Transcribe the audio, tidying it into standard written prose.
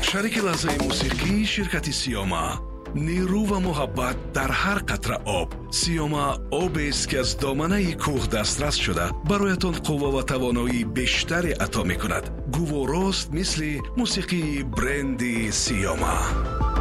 شریک لحظه موسیقی شرکت سیاما. نیرو و محبت در هر قطره آب. سیاما آب است که از دامنه کوه دسترس شده برایتان قوه و توانایی بیشتری عطا می کند. گوارست مثل موسیقی برند سیاما.